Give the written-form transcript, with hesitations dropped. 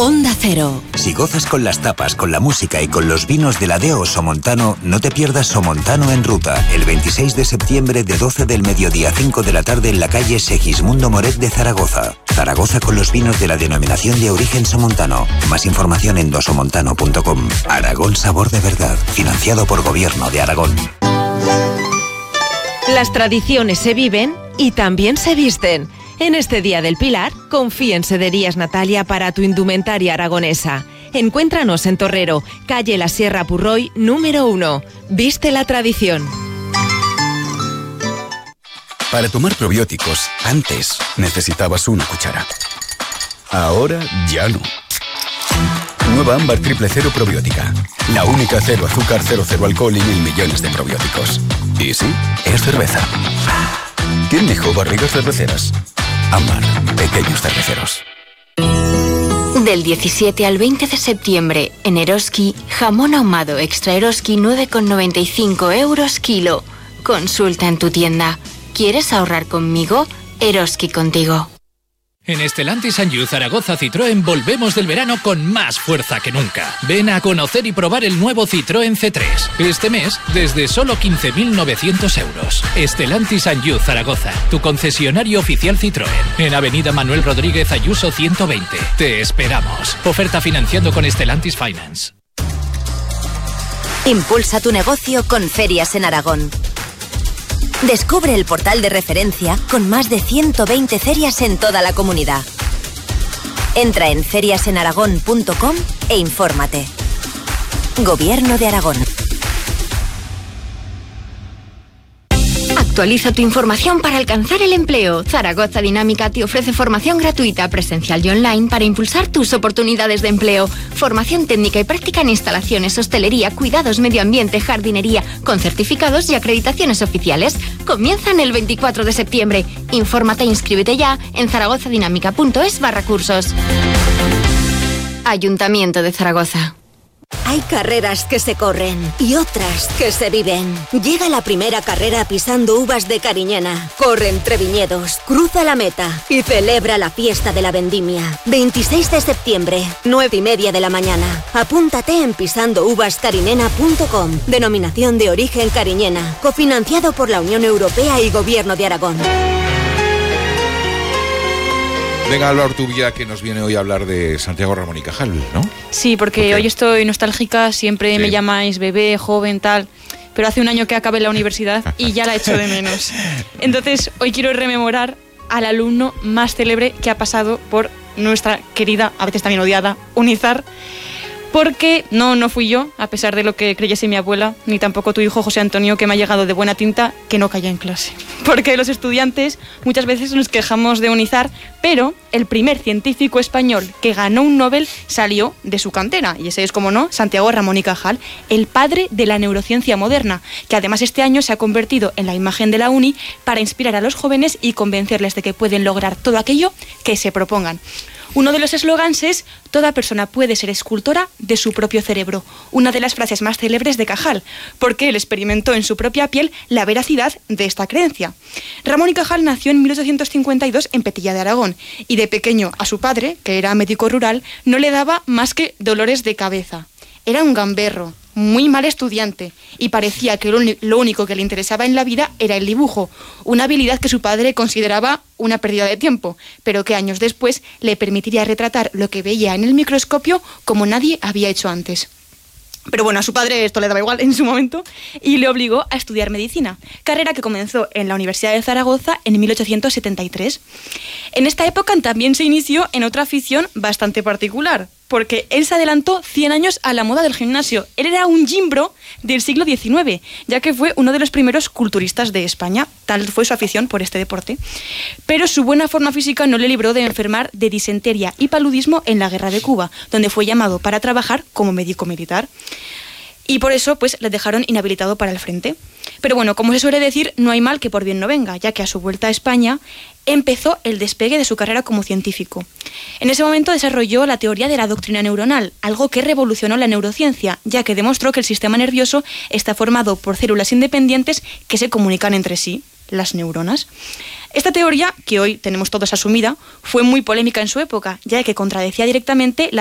Onda Cero. Si gozas con las tapas, con la música y con los vinos de la DEO Somontano, no te pierdas Somontano en Ruta, el 26 de septiembre de 12 del mediodía a 5 de la tarde en la calle Segismundo Moret de Zaragoza. Zaragoza con los vinos de la denominación de origen Somontano. Más información en dosomontano.com. Aragón, sabor de verdad. Financiado por Gobierno de Aragón. Las tradiciones se viven y también se visten. En este Día del Pilar, confía en Sederías Natalia para tu indumentaria aragonesa. Encuéntranos en Torrero, calle La Sierra Purroy, número 1. Viste la tradición. Para tomar probióticos, antes necesitabas una cuchara. Ahora ya no. Nueva Ámbar Triple Cero Probiótica. La única cero azúcar, cero alcohol y 1.000 millones de probióticos. Y sí, es cerveza. ¿Quién dijo barrigas cerveceras? Ámbar, pequeños cerveceros. Del 17 al 20 de septiembre, en Eroski, jamón ahumado extra Eroski 9,95 € kilo. Consulta en tu tienda. ¿Quieres ahorrar conmigo? Eroski contigo. En Stellantis and You Zaragoza Citroën volvemos del verano con más fuerza que nunca. Ven a conocer y probar el nuevo Citroën C3. Este mes, desde solo 15.900 €. Stellantis and You Zaragoza, tu concesionario oficial Citroën. En Avenida Manuel Rodríguez Ayuso 120. Te esperamos. Oferta financiando con Stellantis Finance. Impulsa tu negocio con Ferias en Aragón. Descubre el portal de referencia con más de 120 ferias en toda la comunidad. Entra en feriasenaragón.com e infórmate. Gobierno de Aragón. Actualiza tu información para alcanzar el empleo. Zaragoza Dinámica te ofrece formación gratuita, presencial y online para impulsar tus oportunidades de empleo. Formación técnica y práctica en instalaciones, hostelería, cuidados, medio ambiente, jardinería, con certificados y acreditaciones oficiales. Comienzan el 24 de septiembre. Infórmate e inscríbete ya en zaragozadinamica.es/cursos. Ayuntamiento de Zaragoza. Hay carreras que se corren y otras que se viven. Llega la primera carrera pisando uvas de Cariñena. Corre entre viñedos, cruza la meta y celebra la fiesta de la vendimia. 26 de septiembre, 9:30 de la mañana. Apúntate en pisandouvascarinena.com. Denominación de origen Cariñena. Cofinanciado por la Unión Europea y Gobierno de Aragón. Venga, Alba Ortubia, que nos viene hoy a hablar de Santiago Ramón y Cajal, ¿no? Sí, porque hoy estoy nostálgica, siempre me llamáis bebé, joven, tal, pero hace un año que acabé la universidad y ya la echo de menos. Entonces, hoy quiero rememorar al alumno más célebre que ha pasado por nuestra querida, a veces también odiada, Unizar, porque no fui yo, a pesar de lo que creyese mi abuela, ni tampoco tu hijo José Antonio, que me ha llegado de buena tinta, que no caía en clase. Porque los estudiantes muchas veces nos quejamos de Unizar, pero el primer científico español que ganó un Nobel salió de su cantera, y ese es, como no, Santiago Ramón y Cajal, el padre de la neurociencia moderna, que además este año se ha convertido en la imagen de la uni para inspirar a los jóvenes y convencerles de que pueden lograr todo aquello que se propongan. Uno de los eslogans es: toda persona puede ser escultora de su propio cerebro, una de las frases más célebres de Cajal, porque él experimentó en su propia piel la veracidad de esta creencia. Ramón y Cajal nació en 1852 en Petilla de Aragón, y de pequeño a su padre, que era médico rural, no le daba más que dolores de cabeza. Era un gamberro, muy mal estudiante, y parecía que lo único que le interesaba en la vida era el dibujo, una habilidad que su padre consideraba una pérdida de tiempo, pero que años después le permitiría retratar lo que veía en el microscopio como nadie había hecho antes. Pero bueno, a su padre esto le daba igual en su momento y le obligó a estudiar medicina, carrera que comenzó en la Universidad de Zaragoza en 1873. En esta época también se inició en otra afición bastante particular, porque él se adelantó 100 años a la moda del gimnasio. Él era un gimbro del siglo XIX, ya que fue uno de los primeros culturistas de España. Tal fue su afición por este deporte. Pero su buena forma física no le libró de enfermar de disentería y paludismo en la Guerra de Cuba, donde fue llamado para trabajar como médico militar. Y por eso, pues, le dejaron inhabilitado para el frente. Pero bueno, como se suele decir, no hay mal que por bien no venga, ya que a su vuelta a España empezó el despegue de su carrera como científico. En ese momento desarrolló la teoría de la doctrina neuronal, algo que revolucionó la neurociencia, ya que demostró que el sistema nervioso está formado por células independientes que se comunican entre sí, las neuronas. Esta teoría, que hoy tenemos todos asumida, fue muy polémica en su época, ya que contradecía directamente la